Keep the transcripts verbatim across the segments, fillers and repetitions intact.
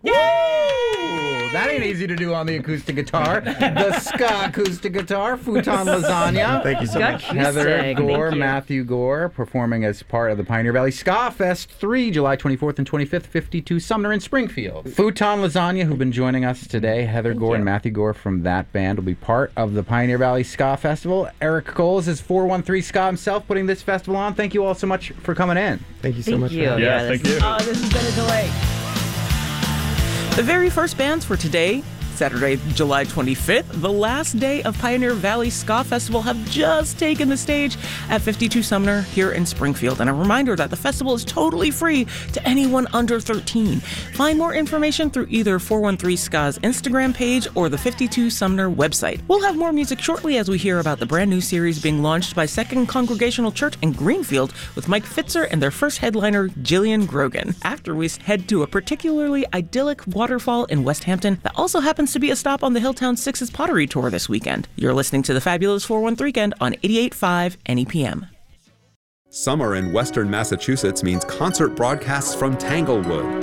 Yay! That ain't easy to do on the acoustic guitar. The ska acoustic guitar, Futon Lasagna. Thank you so much. Heather Gore, Matthew Gore, performing as part of the Pioneer Valley Ska Fest three, July twenty-fourth and twenty-fifth, fifty-two Sumner in Springfield. Futon Lasagna, who've been joining us today, Heather Thank Gore you. and Matthew Gore from that band, will be part of the Pioneer Valley Ska Festival. Eric Coles is four one three Ska himself, putting this festival on. Thank you all so much for coming in. Thank you so thank much. You. For having yeah, us. thank you. Oh, this has been a delight. The very first bands for today, Saturday, July twenty-fifth, the last day of Pioneer Valley Ska Festival, have just taken the stage at fifty-two Sumner here in Springfield. And a reminder that the festival is totally free to anyone under thirteen. Find more information through either four one three Ska's Instagram page or the fifty-two Sumner website. We'll have more music shortly as we hear about the brand new series being launched by Second Congregational Church in Greenfield with Mike Fitzer and their first headliner, Jillian Grogan. After we head to a particularly idyllic waterfall in West Hampton that also happens to be a stop on the Hilltown Six's pottery tour this weekend. You're listening to the Fabulous four one three Weekend on eighty-eight point five N E P M. Summer in Western Massachusetts means concert broadcasts from Tanglewood.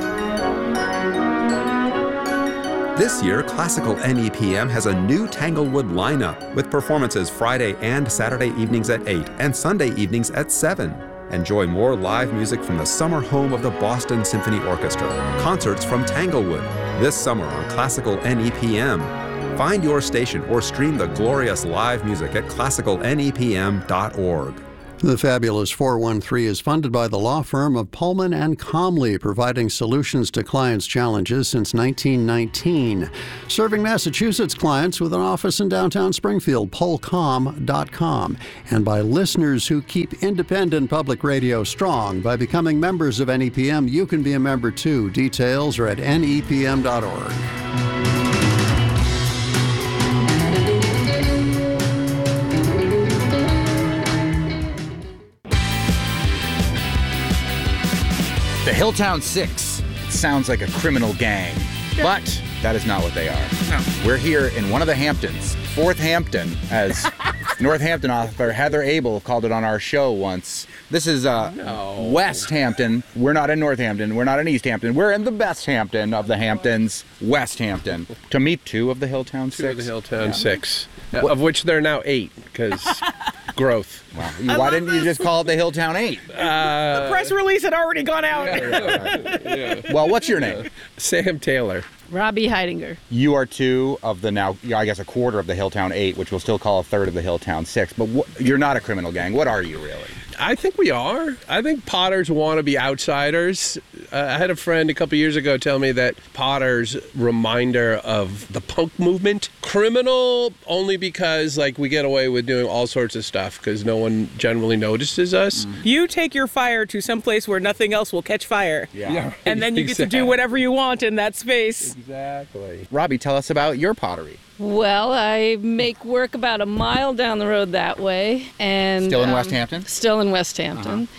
This year, Classical N E P M has a new Tanglewood lineup with performances Friday and Saturday evenings at eight and Sunday evenings at seven. Enjoy more live music from the summer home of the Boston Symphony Orchestra. Concerts from Tanglewood this summer on Classical N E P M. Find your station or stream the glorious live music at classical N E P M dot org. The Fabulous four one three is funded by the law firm of Pullman and Comley, providing solutions to clients' challenges since nineteen nineteen. Serving Massachusetts clients with an office in downtown Springfield, pullcom dot com. And by listeners who keep independent public radio strong. By becoming members of N E P M, you can be a member too. Details are at N E P M dot org. The Hilltown Six. It sounds like a criminal gang, but that is not what they are. No. We're here in one of the Hamptons, Fourth Hampton, as Northampton author Heather Abel called it on our show once. This is uh, No. West Hampton. We're not in Northampton. We're not in East Hampton. We're in the best Hampton of the Hamptons, West Hampton, to meet two of the Hilltown Six. Two of the Hilltown Yeah. Six, of which there are now eight, because growth. Wow. Why didn't you just call it the Hilltown Eight? The press release had already gone out. Well, what's your name? Sam Taylor. Robbie Heidinger. You are two of the now, I guess, a quarter of the Hilltown Eight, which we'll still call a third of the Hilltown Six. But wh- you're not a criminal gang. What are you, really? I think we are. I think Potters want to be outsiders. Uh, I had a friend a couple years ago tell me that Potters reminder of the punk movement. Criminal only because like we get away with doing all sorts of stuff because no one generally notices us. Mm. You take your fire to some place where nothing else will catch fire. Yeah. And then you get to do whatever you want in that space. Exactly. Robbie, tell us about your pottery. Well, I make work about a mile down the road that way. And Still in um, West Hampton? Still in West Hampton. Uh-huh.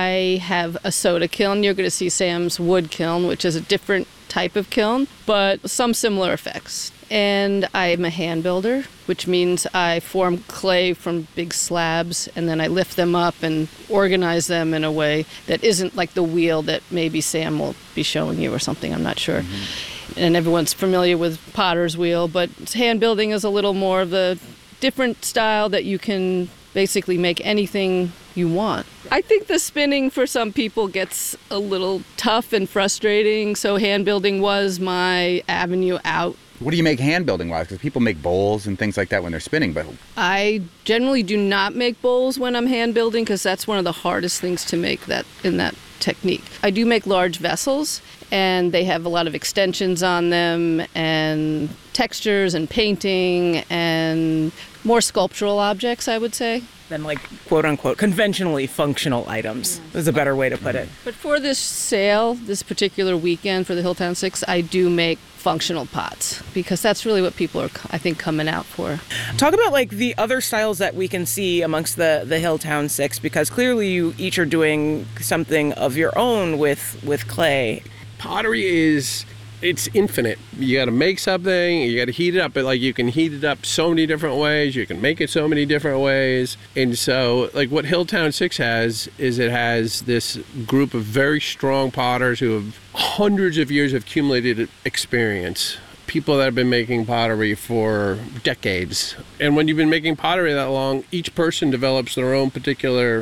I have a soda kiln. You're going to see Sam's wood kiln, which is a different type of kiln, but some similar effects. And I'm a hand builder, which means I form clay from big slabs, and then I lift them up and organize them in a way that isn't like the wheel that maybe Sam will be showing you or something. I'm not sure. Mm-hmm. And everyone's familiar with Potter's wheel, but hand building is a little more of the different style that you can basically make anything you want. I think the spinning for some people gets a little tough and frustrating, so hand building was my avenue out. What do you make hand building wise? Because people make bowls and things like that when they're spinning, but I generally do not make bowls when I'm hand building because that's one of the hardest things to make that in that technique. I do make large vessels, and they have a lot of extensions on them and textures and painting and more sculptural objects, I would say. Than like quote-unquote conventionally functional items is a better way to put it. But for this sale, this particular weekend for the Hilltown Six, I do make functional pots because that's really what people are, I think, coming out for. Talk about like the other styles that we can see amongst the, the Hilltown Six, because clearly you each are doing something of your own with, with clay. Pottery is it's infinite. You got to make something, you got to heat it up, but like you can heat it up so many different ways, you can make it so many different ways. And so like what Hilltown Six has is it has this group of very strong potters who have hundreds of years of accumulated experience. People that have been making pottery for decades. And when you've been making pottery that long, each person develops their own particular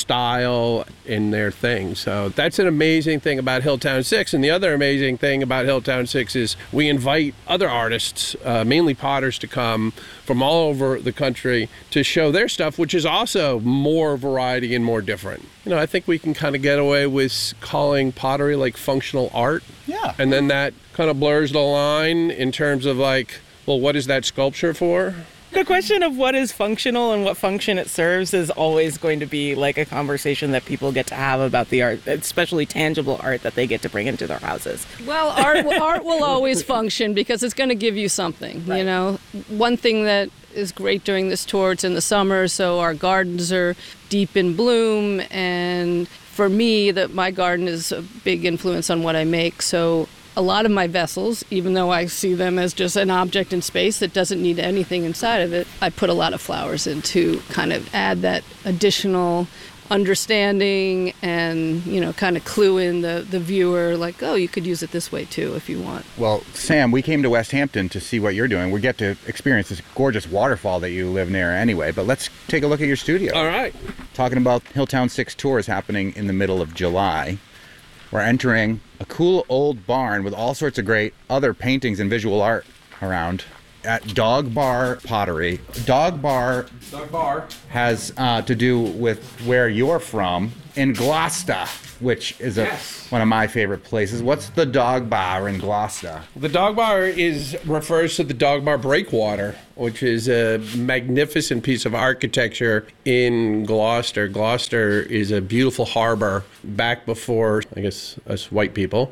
style in their thing. So that's an amazing thing about Hilltown Six. And the other amazing thing about Hilltown Six is we invite other artists, uh, mainly potters, to come from all over the country to show their stuff, which is also more variety and more different. You know, I think we can kind of get away with calling pottery like functional art. Yeah. And then that kind of blurs the line in terms of like, well, what is that sculpture for? The question of what is functional and what function it serves is always going to be like a conversation that people get to have about the art, especially tangible art that they get to bring into their houses. Well, art art will always function because it's going to give you something, Right. you know. One thing that is great during this tour, it's in the summer, so our gardens are deep in bloom, and for me, that my garden is a big influence on what I make, so a lot of my vessels, even though I see them as just an object in space that doesn't need anything inside of it, I put a lot of flowers in to kind of add that additional understanding and, you know, kind of clue in the, the viewer, like, oh, you could use it this way too if you want. Well, Sam, we came to West Hampton to see what you're doing. We get to experience this gorgeous waterfall that you live near anyway, but let's take a look at your studio. All right. Talking about Hilltown Six tours happening in the middle of July. We're entering a cool old barn with all sorts of great other paintings and visual art around at Dog Bar Pottery. Dog Bar Dog Bar has uh, to do with where you're from in Gloucester, which is a, Yes. one of my favorite places. What's the Dog Bar in Gloucester? The Dog Bar is refers to the Dog Bar Breakwater, which is a magnificent piece of architecture in Gloucester. Gloucester is a beautiful harbor. Back before, I guess, us white people,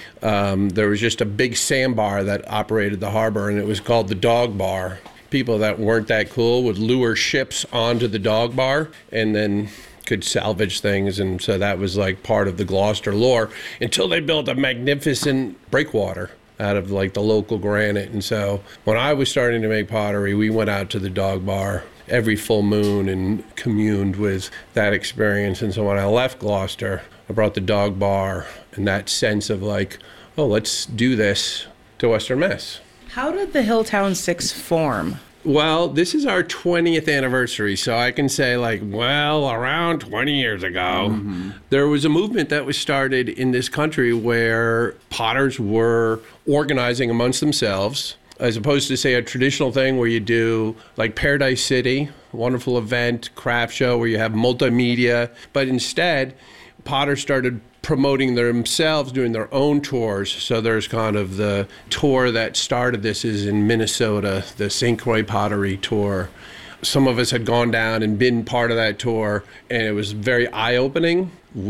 um, there was just a big sandbar that operated the harbor, and it was called the Dog Bar. People that weren't that cool would lure ships onto the Dog Bar and then could salvage things, and so that was like part of the Gloucester lore until they built a magnificent breakwater out of like the local granite. And so when I was starting to make pottery, we went out to the Dog Bar every full moon and communed with that experience. And so when I left Gloucester, I brought the Dog Bar and that sense of like, oh, let's do this to Western Mass. How did the Hilltown Six form? Well, this is our twentieth anniversary, so I can say, like, well, around twenty years ago, mm-hmm. there was a movement that was started in this country where potters were organizing amongst themselves, as opposed to, say, a traditional thing where you do, like, Paradise City, wonderful event, craft show, where you have multimedia, but instead, potters started promoting themselves, doing their own tours. So there's kind of the tour that started this is in Minnesota, the Saint Croix Pottery Tour. Some of us had gone down and been part of that tour, and it was very eye-opening.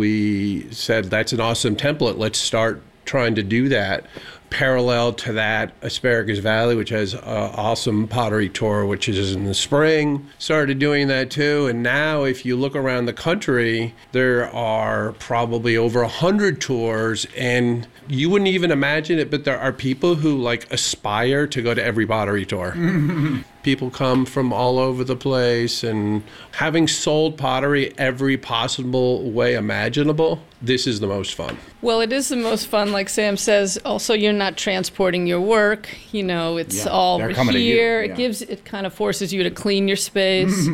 We said, that's an awesome template. Let's start trying to do that. Parallel to that, Asparagus Valley, which has an awesome pottery tour, which is in the spring, started doing that too. And now if you look around the country, there are probably over a hundred tours, and you wouldn't even imagine it, but there are people who like aspire to go to every pottery tour. People come from all over the place, and having sold pottery every possible way imaginable, this is the most fun. Well, it is the most fun, like Sam says. Also, you're not transporting your work. You know, it's Yeah, all they're coming to you, here. yeah. It gives, it kind of forces you to clean your space.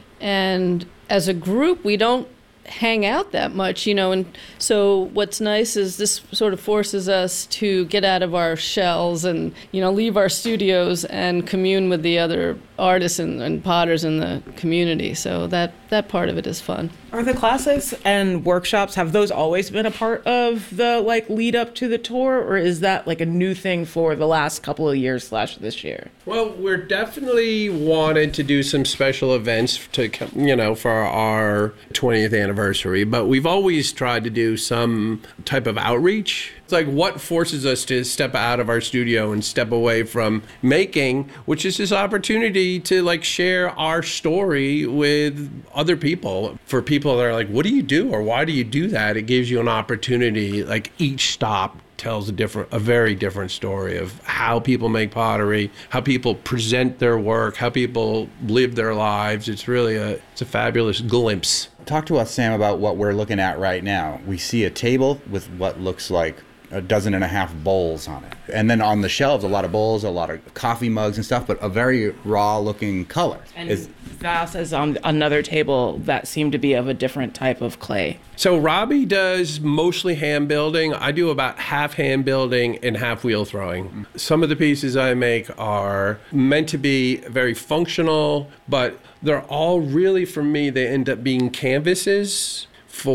And as a group, we don't hang out that much, you know, and so what's nice is this sort of forces us to get out of our shells and, you know, leave our studios and commune with the other artists and, and potters in the community. So that that part of it is fun. Are the classes and workshops, have those always been a part of the like lead up to the tour, or is that like a new thing for the last couple of years slash this year? Well, we're definitely wanted to do some special events to, you know, for our twentieth anniversary, but we've always tried to do some type of outreach. It's like what forces us to step out of our studio and step away from making, which is this opportunity to like share our story with other people. For people that are like, what do you do or why do you do that? It gives you an opportunity, like each stop tells a different, a very different story of how people make pottery, how people present their work, how people live their lives. It's really a, it's a fabulous glimpse. Talk to us, Sam, about what we're looking at right now. We see a table with what looks like a dozen and a half bowls on it. And then on the shelves, a lot of bowls, a lot of coffee mugs and stuff, but a very raw-looking color. And Is, Vas is on another table that seemed to be of a different type of clay. So Robbie does mostly hand building. I do about half hand building and half wheel throwing. Some of the pieces I make are meant to be very functional, but they're all really, for me, they end up being canvases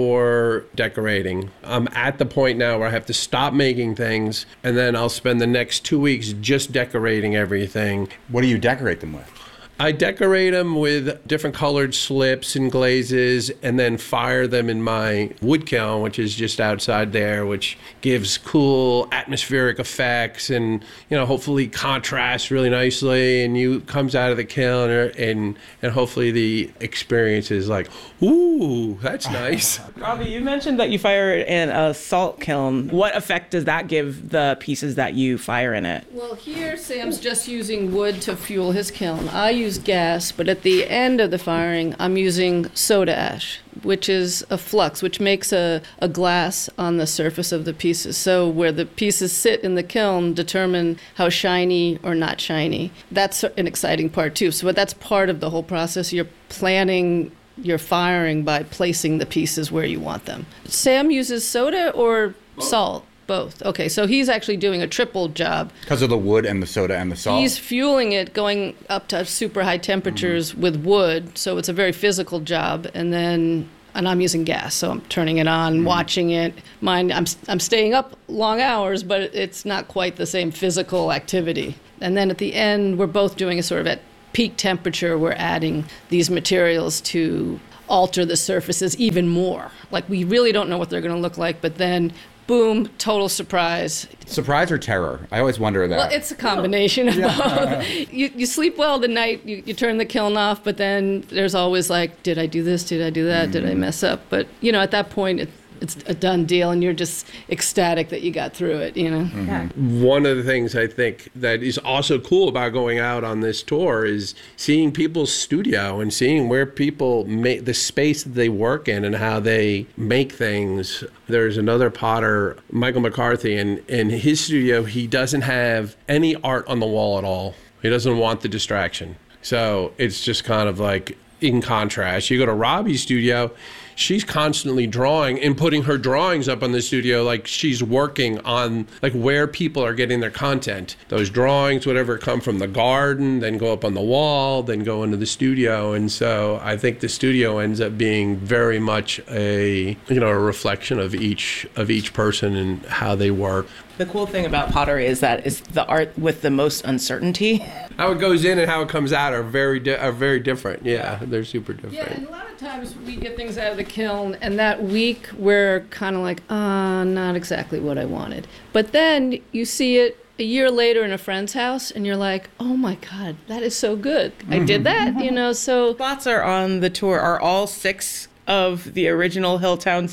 for decorating. I'm at the point now where I have to stop making things, and then I'll spend the next two weeks just decorating everything. what do you decorate them with? I decorate them with different colored slips and glazes, and then fire them in my wood kiln, which is just outside there, which gives cool atmospheric effects and, you know, hopefully contrasts really nicely. And you comes out of the kiln, and and hopefully the experience is like, ooh, that's nice. Robbie, you mentioned that you fire it in a salt kiln. What effect does that give the pieces that you fire in it? Well, here Sam's just using wood to fuel his kiln. I use gas, but at the end of the firing, I'm using soda ash, which is a flux, which makes a, a glass on the surface of the pieces. So where the pieces sit in the kiln determine how shiny or not shiny. That's an exciting part too. So that's part of the whole process. You're planning your firing by placing the pieces where you want them. Sam uses soda or salt? Both. Okay, so he's actually doing a triple job. Because of the wood and the soda and the salt? He's fueling it, going up to super high temperatures mm-hmm. with wood, so it's a very physical job. And then, and I'm using gas, so I'm turning it on, mm-hmm. watching it. Mind, I'm I'm staying up long hours, but it's not quite the same physical activity. And then at the end, we're both doing a sort of at peak temperature. We're adding these materials to alter the surfaces even more. Like, we really don't know what they're going to look like, but then boom, total surprise. Surprise or terror? I always wonder that. Well, it's a combination of yeah. both. You, you sleep well the night, you, you turn the kiln off, but then there's always like, did I do this? Did I do that? Mm. Did I mess up? But, you know, at that point, it, it's a done deal, and you're just ecstatic that you got through it, you know? Mm-hmm. Yeah. One of the things I think that is also cool about going out on this tour is seeing people's studio and seeing where people make the space that they work in and how they make things. There's another potter, Michael McCarthy, and in his studio, he doesn't have any art on the wall at all. He doesn't want the distraction. So it's just kind of like in contrast. You go to Robbie's studio, she's constantly drawing and putting her drawings up on the studio like she's working on like where people are getting their content. Those drawings, whatever, come from the garden, then go up on the wall, then go into the studio. And so I think the studio ends up being very much a, you know, a reflection of each of each person and how they work. The cool thing about pottery is that it's the art with the most uncertainty. How it goes in and how it comes out are very di- are very different. Yeah, they're super different. Yeah, and a lot of times we get things out of the kiln, and that week we're kind of like, uh, not exactly what I wanted. But then you see it a year later in a friend's house, and you're like, oh my God, that is so good. I did that, you know, so. Spots are on the tour. Are all six of the original Hilltown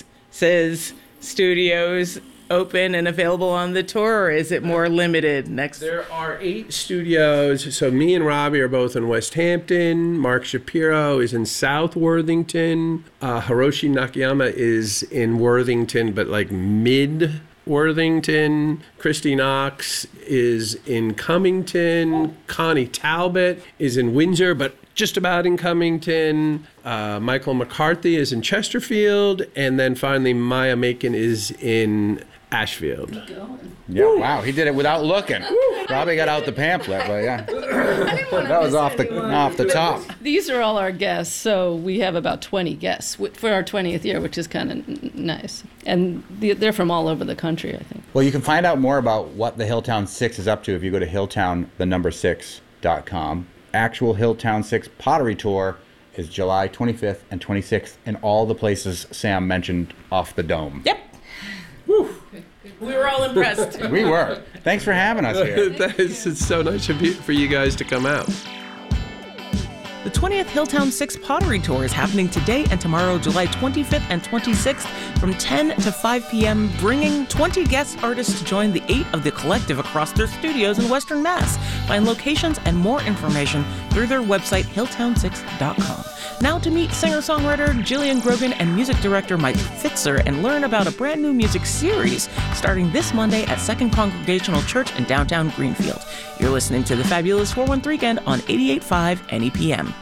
Sixes studios open and available on the tour, or is it more limited next? There are eight studios. So me and Robbie are both in West Hampton. Mark Shapiro is in South Worthington. Uh, Hiroshi Nakayama is in Worthington, but like mid Worthington. Christy Knox is in Cummington. Connie Talbot is in Windsor, but just about in Cummington. Uh, Michael McCarthy is in Chesterfield. And then finally, Maya Macon is in Ashfield. Yeah, Woo. Wow, he did it without looking. Robbie got out the pamphlet, but yeah. That was off the off the top. These are all our guests, so we have about twenty guests for our twentieth year, which is kind of n- nice. And they're from all over the country, I think. Well, you can find out more about what the Hilltown Six is up to if you go to hilltown the number six dot com. Actual Hilltown Six pottery tour is July twenty-fifth and twenty-sixth in all the places Sam mentioned off the dome. Yep. Woo. We were all impressed. We were. Thanks for having us here. That is, it's so nice for you guys to come out. The twentieth Hilltown six Pottery Tour is happening today and tomorrow, July twenty-fifth and twenty-sixth, from ten to five p.m., bringing twenty guest artists to join the eight of the collective across their studios in Western Mass. Find locations and more information through their website, hilltown six dot com. Now to meet singer-songwriter Jillian Grogan and music director Mike Fitzer and learn about a brand new music series starting this Monday at Second Congregational Church in downtown Greenfield. You're listening to the Fabulous four one three Weekend on eighty-eight point five N E P M.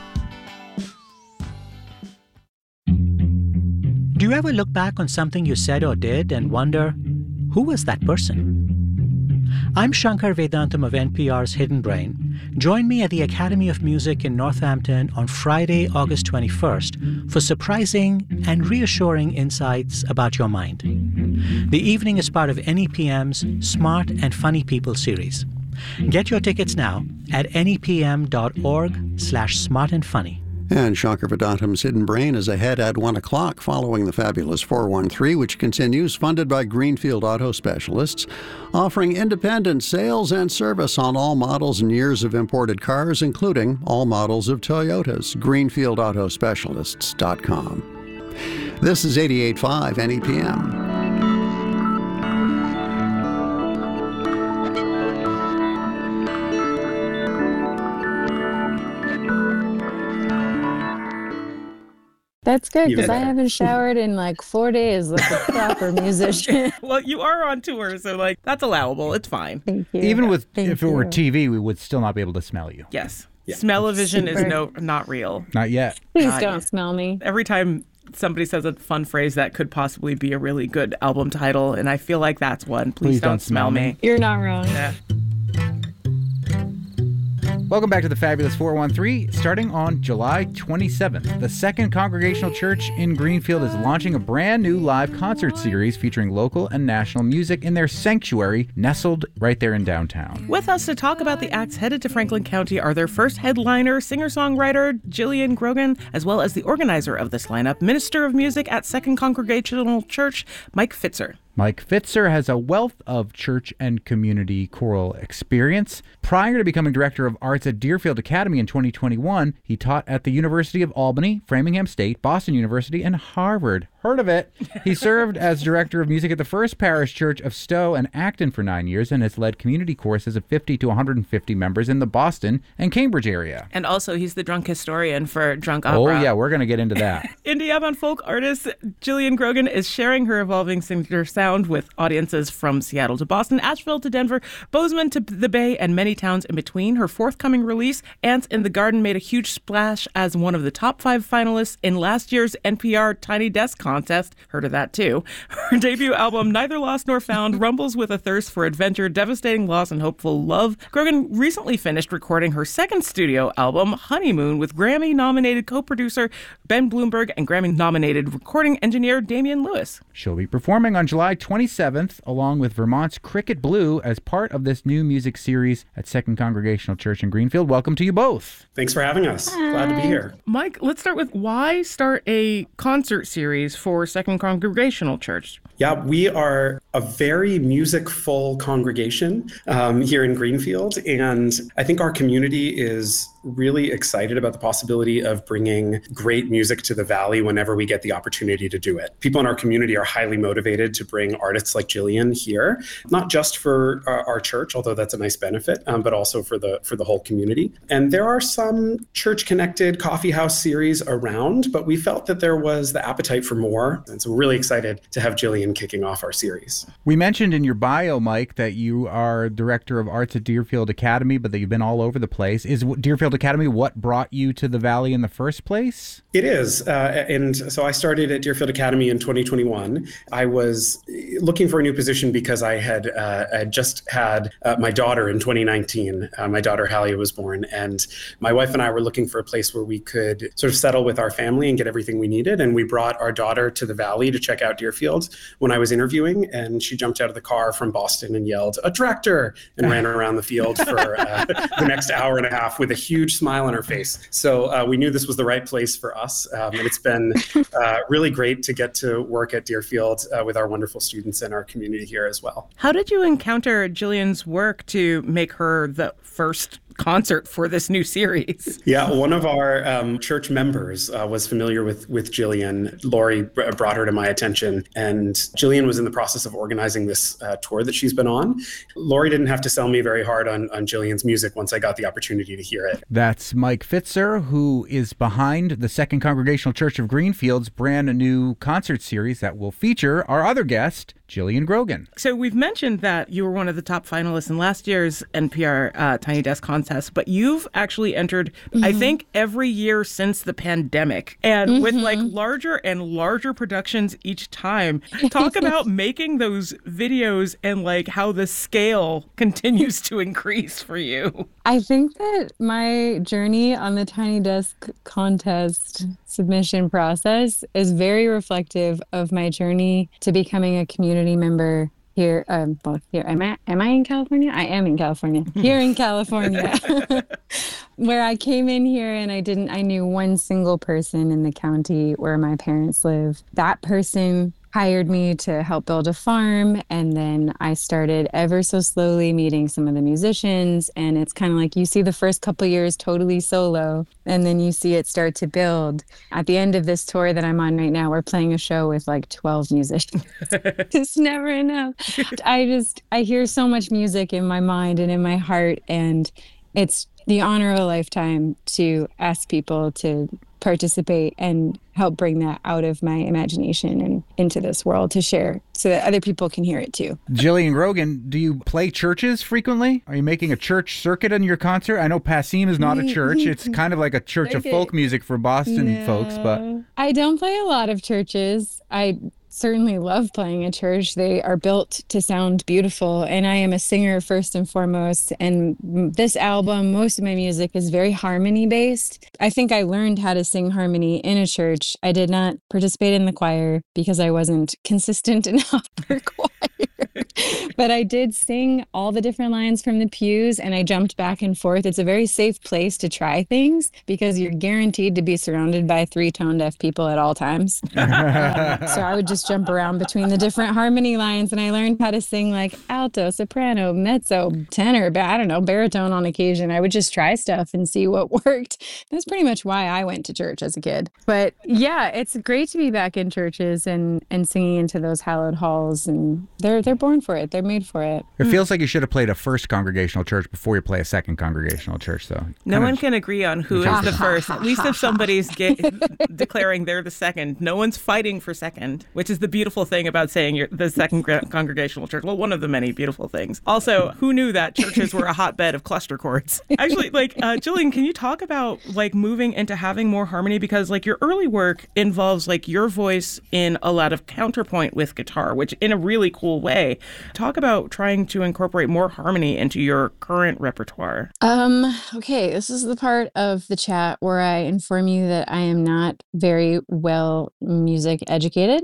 Do you ever look back on something you said or did and wonder, who was that person? I'm Shankar Vedantam of N P R's Hidden Brain. Join me at the Academy of Music in Northampton on Friday, August twenty-first for surprising and reassuring insights about your mind. The evening is part of N E P M's Smart and Funny People series. Get your tickets now at nepm.org slash smart and funny. And Shankar Vedantam's Hidden Brain is ahead at one o'clock following the Fabulous four one three, which continues, funded by Greenfield Auto Specialists, offering independent sales and service on all models and years of imported cars, including all models of Toyotas. greenfield auto specialists dot com. This is eighty-eight point five N E P M. That's good, because I haven't showered in like four days like a proper musician. Well, you are on tour, so like that's allowable. It's fine. Thank you. Even with Thank if it were you. T V, we would still not be able to smell you. Yes. Smell-o-vision is Super. no not real. Not yet. Please Not don't yet. smell me. Every time somebody says a fun phrase that could possibly be a really good album title, and I feel like that's one. Please, don't, smell me. You're not wrong. Yeah. Welcome back to the Fabulous four one three. Starting on July twenty-seventh, the Second Congregational Church in Greenfield is launching a brand new live concert series featuring local and national music in their sanctuary, nestled right there in downtown. With us to talk about the acts headed to Franklin County are their first headliner, singer-songwriter Jillian Grogan, as well as the organizer of this lineup, Minister of Music at Second Congregational Church, Mike Fitzer. Mike Fitzer has a wealth of church and community choral experience. Prior to becoming director of arts at Deerfield Academy in twenty twenty-one, he taught at the University of Albany, Framingham State, Boston University, and Harvard. Heard of it? He served as director of music at the First Parish Church of Stowe and Acton for nine years and has led community choruses of fifty to one hundred fifty members in the Boston and Cambridge area. And also, he's the drunk historian for Drunk Opera. Oh, yeah, we're going to get into that. Indie avant folk artist Jillian Grogan is sharing her evolving singer sound with audiences from Seattle to Boston, Asheville to Denver, Bozeman to the Bay, and many towns in between. Her forthcoming release, Ants in the Garden, made a huge splash as one of the top five finalists in last year's N P R Tiny Desk contest. Heard of that, too. Her debut album, Neither Lost Nor Found, rumbles with a thirst for adventure, devastating loss, and hopeful love. Grogan recently finished recording her second studio album, Honeymoon, with Grammy-nominated co-producer Ben Bloomberg and Grammy-nominated recording engineer Damian Lewis. She'll be performing on July twenty-seventh, along with Vermont's Cricket Blue, as part of this new music series at Second Congregational Church in Greenfield. Welcome to you both. Thanks for having us. Glad to be here. Mike, let's start with why start a concert series for Second Congregational Church? Yeah, we are a very music-full congregation um, here in Greenfield, and I think our community is really excited about the possibility of bringing great music to the Valley whenever we get the opportunity to do it. People in our community are highly motivated to bring artists like Jillian here, not just for our, our church, although that's a nice benefit, um, but also for the for the whole community. And there are some church-connected coffee house series around, but we felt that there was the appetite for more, and so we're really excited to have Jillian kicking off our series. We mentioned in your bio, Mike, that you are director of arts at Deerfield Academy, but that you've been all over the place. Is Deerfield Academy what brought you to the Valley in the first place? It is. Uh, and so I started at Deerfield Academy in twenty twenty-one. I was looking for a new position because I had, uh, I had just had uh, my daughter in twenty nineteen. Uh, my daughter, Hallie, was born. And my wife and I were looking for a place where we could sort of settle with our family and get everything we needed. And we brought our daughter to the Valley to check out Deerfield when I was interviewing. And she jumped out of the car from Boston and yelled, "A tractor!" and ran around the field for uh, the next hour and a half with a huge smile on her face. So uh, we knew this was the right place for us. Um, and it's been uh, really great to get to work at Deerfield uh, with our wonderful students and our community here as well. How did you encounter Jillian's work to make her the first concert for this new series. Yeah, one of our um, church members uh, was familiar with with Jillian. Lori b- brought her to my attention, and Jillian was in the process of organizing this uh, tour that she's been on. Lori didn't have to sell me very hard on, on Jillian's music once I got the opportunity to hear it. That's Mike Fitzer, who is behind the Second Congregational Church of Greenfield's brand new concert series that will feature our other guest, Jillian Grogan. So we've mentioned that you were one of the top finalists in last year's N P R uh, Tiny Desk contest, but you've actually entered, mm-hmm. I think, every year since the pandemic, and mm-hmm. with like larger and larger productions each time. Talk about making those videos and like how the scale continues to increase for you. I think that my journey on the Tiny Desk contest submission process is very reflective of my journey to becoming a community member here. Um, well, here am I? Am I in California? I am in California. Here in California, where I came in here and I didn't. I knew one single person in the county where my parents live. That person hired me to help build a farm, and then I started ever so slowly meeting some of the musicians, and it's kind of like you see the first couple years totally solo, and then you see it start to build. At the end of this tour that I'm on right now, we're playing a show with like twelve musicians. It's never enough. I just, I hear so much music in my mind and in my heart, and it's the honor of a lifetime to ask people to participate and help bring that out of my imagination and into this world to share so that other people can hear it too. Jillian Grogan, do you play churches frequently? Are you making a church circuit in your concert? I know Passim is not a church. It's kind of like a church Okay. of folk music for Boston No. folks, but I don't play a lot of churches. I certainly love playing a church. They are built to sound beautiful, and I am a singer first and foremost, and this album, most of my music is very harmony based. I think I learned how to sing harmony in a church. I did not participate in the choir because I wasn't consistent enough for choir. But I did sing all the different lines from the pews, and I jumped back and forth. It's a very safe place to try things because you're guaranteed to be surrounded by three tone deaf people at all times. um, so I would just jump around between the different harmony lines, and I learned how to sing like alto, soprano, mezzo, tenor, but I don't know, baritone on occasion. I would just try stuff and see what worked. That's pretty much why I went to church as a kid. But yeah, it's great to be back in churches and, and singing into those hallowed halls, and they're they're born for it. They're made for it. it feels like you should have played a first congregational church before you play a second congregational church, though. No Kinda one can agree on who is the first. At least if somebody's get, declaring they're the second. No one's fighting for second, which is the beautiful thing about saying you're the second congregational church. Well, one of the many beautiful things. Also, who knew that churches were a hotbed of cluster chords? Actually, like, uh, Jillian, can you talk about like moving into having more harmony? Because like your early work involves like your voice in a lot of counterpoint with guitar, which in a really cool way. Talk about trying to incorporate more harmony into your current repertoire. Um, okay, this is the part of the chat where I inform you that I am not very well music educated.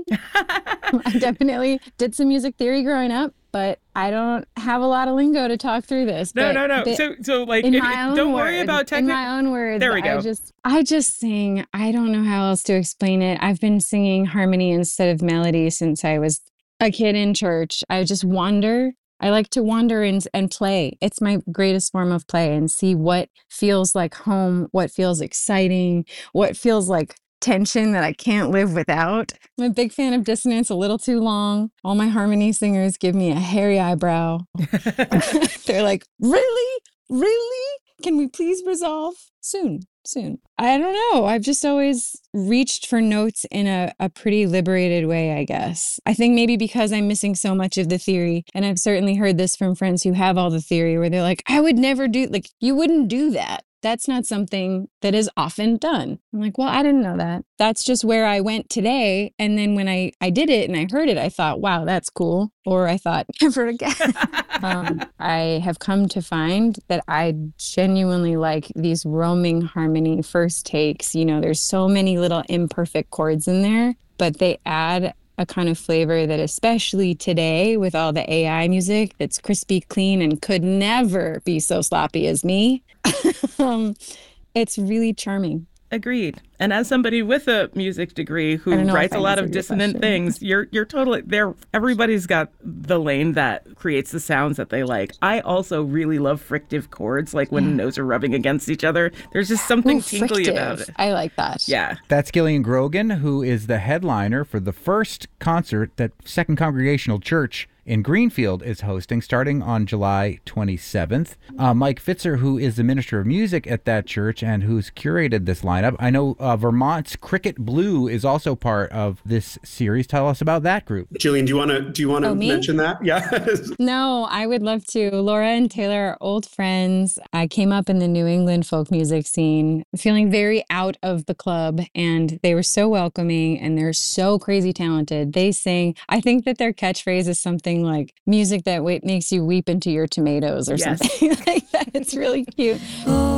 I definitely did some music theory growing up, but I don't have a lot of lingo to talk through this. No, but no, no. the- So, so like, in if, my if- own don't worry words, about in technical. my own words. There we go. I just, I just sing. I don't know how else to explain it. I've been singing harmony instead of melody since I was a kid in church. I just wander. I like to wander and, and play. It's my greatest form of play, and see what feels like home, what feels exciting, what feels like tension that I can't live without. I'm a big fan of dissonance, a little too long. All my harmony singers give me a hairy eyebrow. They're like, really? Really? Can we please resolve soon? Soon. I don't know. I've just always reached for notes in a, a pretty liberated way, I guess. I think maybe because I'm missing so much of the theory, and I've certainly heard this from friends who have all the theory, where they're like, I would never do, like, you wouldn't do that. That's not something that is often done. I'm like, well, I didn't know that. That's just where I went today. And then when I, I did it and I heard it, I thought, wow, that's cool. Or I thought, never again. um, I have come to find that I genuinely like these roaming harmony first takes. You know, there's so many little imperfect chords in there, but they add a kind of flavor that, especially today with all the A I music that's crispy clean and could never be so sloppy as me, um, it's really charming. Agreed. And as somebody with a music degree who writes a lot of dissonant things, you're you're totally there. Everybody's got the lane that creates the sounds that they like. I also really love frictive chords, like when Mm. notes are rubbing against each other. There's just something Ooh, tingly frictive. about it. I like that. Yeah. That's Gillian Grogan, who is the headliner for the first concert that Second Congregational Church in Greenfield is hosting starting on July twenty-seventh. Uh, Mike Fitzer, who is the minister of music at that church and who's curated this lineup. I know uh, Vermont's Cricket Blue is also part of this series. Tell us about that group. Jillian, do you want to do you want to Oh, me? mention that? Yeah. No, I would love to. Laura and Taylor are old friends. I came up in the New England folk music scene, feeling very out of the club, and they were so welcoming and they're so crazy talented. They sing, I think that their catchphrase is something like music that w- makes you weep into your tomatoes or Yes. something like that. It's really cute. Oh,